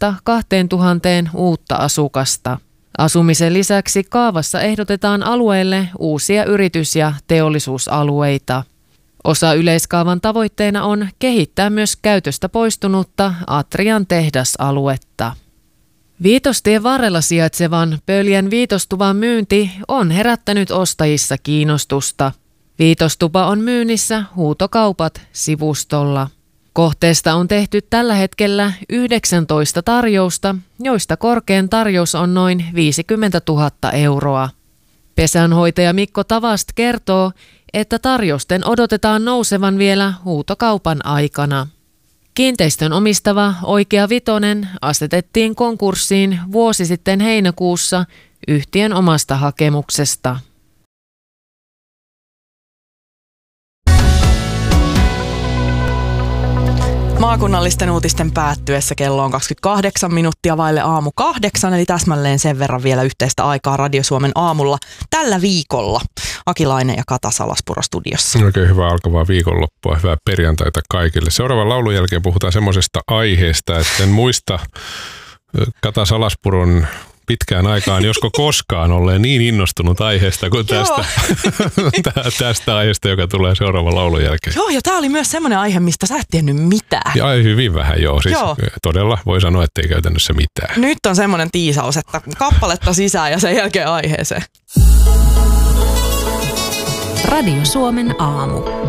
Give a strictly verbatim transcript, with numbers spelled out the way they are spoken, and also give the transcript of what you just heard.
kaksituhatta uutta asukasta. Asumisen lisäksi kaavassa ehdotetaan alueelle uusia yritys- ja teollisuusalueita. Osa yleiskaavan tavoitteena on kehittää myös käytöstä poistunutta Atrian tehdasaluetta. Viitostien varrella sijaitsevan Pöljän viitostuvan myynti on herättänyt ostajissa kiinnostusta. Viitostupa on myynnissä Huutokaupat-sivustolla. Kohteesta on tehty tällä hetkellä yhdeksäntoista tarjousta, joista korkein tarjous on noin viisikymmentätuhatta euroa. Pesänhoitaja Mikko Tavast kertoo, että tarjousten odotetaan nousevan vielä huutokaupan aikana. Kiinteistön omistava Oikea Vitonen asetettiin konkurssiin vuosi sitten heinäkuussa yhtiön omasta hakemuksesta. Maakunnallisten uutisten päättyessä kello on kaksikymmentäkahdeksan minuuttia vaille aamu kahdeksan, eli täsmälleen sen verran vielä yhteistä aikaa Radio Suomen aamulla tällä viikolla. Aki Laine ja Kata Salaspuro studiossa. Oikein hyvää alkavaa viikonloppua, hyvää perjantaita kaikille. Seuraavan laulun jälkeen puhutaan semmoisesta aiheesta, että en muista Kata Salaspuron pitkään aikaan, josko koskaan olleen niin innostunut aiheesta kuin tästä, tästä aiheesta, joka tulee seuraavan laulun jälkeen. Joo, ja tämä oli myös semmoinen aihe, mistä sä et tiennyt mitään. Ja hyvin vähän, joo. Siis joo. Todella voi sanoa, että ei käytännössä mitään. Nyt on semmoinen tiisaus, että kappaletta sisään ja sen jälkeen aiheeseen. Radio Suomen aamu.